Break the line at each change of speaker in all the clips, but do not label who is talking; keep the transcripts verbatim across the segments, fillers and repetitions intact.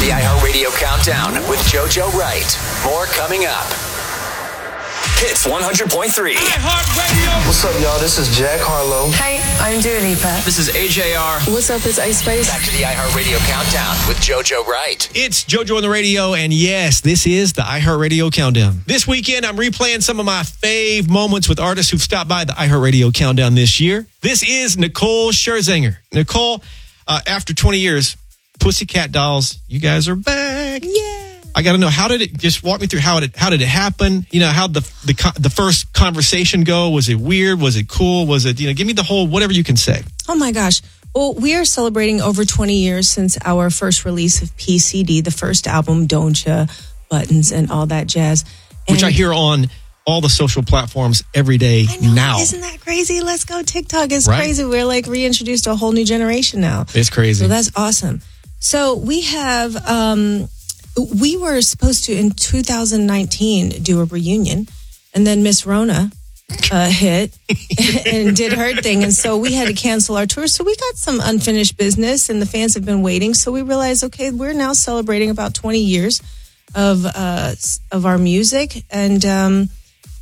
the iHeartRadio Countdown with JoJo Wright. More coming up. Hits one hundred point three.
iHeartRadio.
What's up, y'all? This is Jack Harlow.
Hey, I'm Dua Lipa.
This is A J R.
What's up? It's Ice Spice.
Back to the iHeartRadio Countdown with JoJo Wright.
It's JoJo on the radio, and yes, this is the iHeartRadio Countdown. This weekend, I'm replaying some of my fave moments with artists who've stopped by the iHeartRadio Countdown this year. This is Nicole Scherzinger. Nicole, uh, after twenty years, Pussycat Dolls, you guys are back.
Yeah.
I got to know, how did it, just walk me through how it, how did it happen? You know, how the, the, the first conversation go? Was it weird? Was it cool? Was it, you know, give me the whole, whatever you can say.
Oh my gosh. Well, we are celebrating over twenty years since our first release of P C D, the first album, Don't Ya, Buttons, and all that jazz. And
Which I hear on all the social platforms every day
I know,
now.
Isn't that crazy? Let's go TikTok. It's
Right.
crazy. We're like reintroduced to a whole new generation now.
It's crazy.
So that's awesome. So we have, um, we were supposed to, in two thousand nineteen, do a reunion. And then Miss Rona uh, hit and did her thing. And so we had to cancel our tour. So we got some unfinished business and the fans have been waiting. So we realized, okay, we're now celebrating about twenty years of uh, of our music. And um,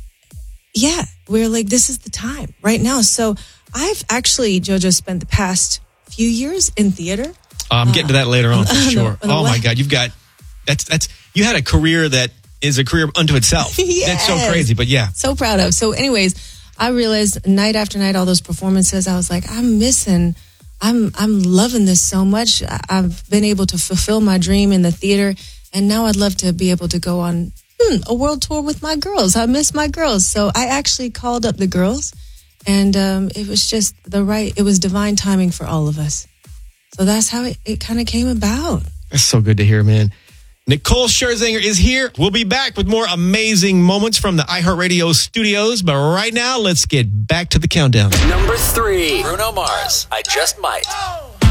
yeah, we're like, this is the time right now. So I've actually, JoJo, spent the past few years in theater.
I'm getting to that later on for sure.
the
Oh my
what?
God, you've got that's that's you had a career that is a career unto itself. That's so
Yes.
crazy, but yeah.
So proud of. So anyways, I realized night after night, all those performances, I was like, I'm missing, I'm I'm loving this so much. I- I've been able to fulfill my dream in the theater. And now I'd love to be able to go on hmm, a world tour with my girls. I miss my girls. So I actually called up the girls and um, it was just the right, it was divine timing for all of us. So that's how it, it kind of came about.
That's so good to hear, man. Nicole Scherzinger is here. We'll be back with more amazing moments from the iHeartRadio studios. But right now, let's get back to the countdown.
Number three. Bruno Mars. I Just Might.